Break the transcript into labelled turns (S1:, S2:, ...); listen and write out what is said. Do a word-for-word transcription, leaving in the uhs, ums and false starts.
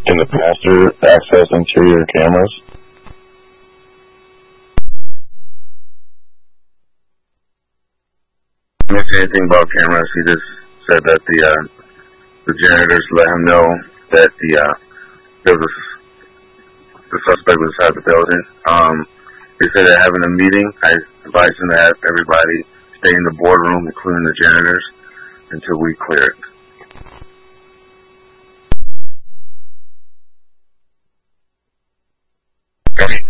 S1: Can the pastor access interior cameras?
S2: He didn't say anything about cameras. He just said that the uh, the janitors let him know that the uh, there was a, the suspect was inside the building. Um, they said they're having a meeting. I advised them to have everybody stay in the boardroom, including the janitors, until we clear it.